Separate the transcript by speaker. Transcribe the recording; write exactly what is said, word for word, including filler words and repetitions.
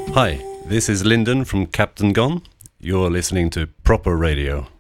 Speaker 1: Hi, this is Lyndon from Captain Gone. You're listening to Proper Radio.